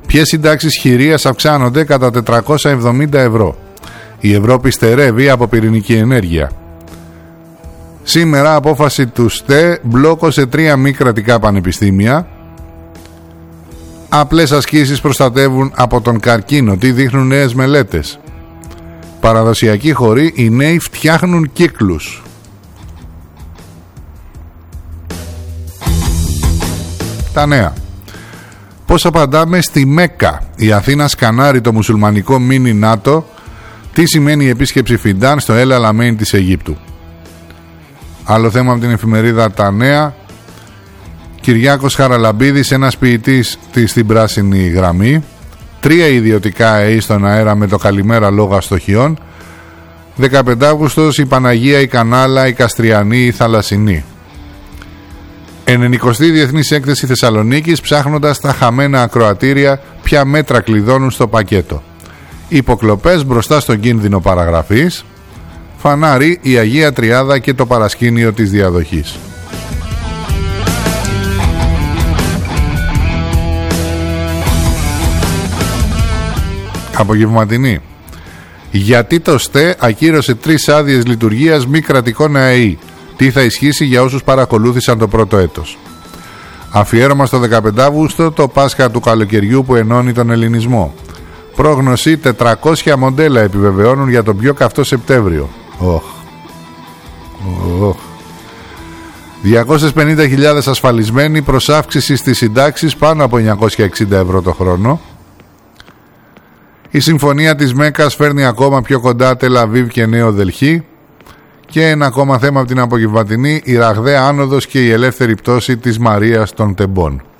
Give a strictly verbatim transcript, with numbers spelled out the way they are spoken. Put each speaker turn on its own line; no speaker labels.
Ποιες συντάξεις χειρίας αυξάνονται κατά τετρακόσια εβδομήντα ευρώ? Η Ευρώπη στερεύει από πυρηνική ενέργεια. Σήμερα απόφαση του ΣΤΕ, μπλόκο σε τρία μη κρατικά πανεπιστήμια. Απλές ασκήσεις προστατεύουν από τον καρκίνο. Τι δείχνουν νέες μελέτες? Παραδοσιακοί χοροί, οι νέοι φτιάχνουν κύκλους. Τα νέα. Πώς απαντάμε στη Μέκκα? Η Αθήνα σκανάρει το μουσουλμανικό μίνι ΝΑΤΟ. Τι σημαίνει η επίσκεψη Φιντάν στο Ελ Αλαμέιν της Αιγύπτου? Άλλο θέμα από την εφημερίδα Τα Νέα. Κυριάκος Χαραλαμπίδης, ένας ποιητής στην πράσινη γραμμή. Τρία ιδιωτικά ΕΗ στον αέρα με το καλημέρα λόγω αστοχιών. δεκαπέντε Αυγούστος, η Παναγία, η Κανάλα, η Καστριανή, η Θαλασσινή. ενενηκοστή Διεθνής Έκθεση Θεσσαλονίκης, ψάχνοντας τα χαμένα ακροατήρια, ποια μέτρα κλειδώνουν στο πακέτο. Υποκλοπές μπροστά στον κίνδυνο παραγραφής. Φανάρι, η Αγία Τριάδα και το παρασκήνιο της διαδοχής. Απογευματινή. Γιατί το ΣΤΕ ακύρωσε τρεις άδειες λειτουργίας μη κρατικών ΑΕΗ? Τι θα ισχύσει για όσους παρακολούθησαν το πρώτο έτος? Αφιέρωμα στο δεκαπέντε Αυγούστο, το Πάσχα του καλοκαιριού που ενώνει τον ελληνισμό. Πρόγνωση, τετρακόσια μοντέλα επιβεβαιώνουν για τον πιο καυτό Σεπτέμβριο. Oh. Oh. διακόσιες πενήντα χιλιάδες ασφαλισμένοι προς αύξηση στις συντάξεις πάνω από εννιακόσια εξήντα ευρώ το χρόνο. Η συμφωνία της Μέκας φέρνει ακόμα πιο κοντά Τελ Αβίβ και Νέο Δελχή. Και ένα ακόμα θέμα από την απογευματινή, η ραγδαία άνοδος και η ελεύθερη πτώση της Μαρίας των Τεμπών.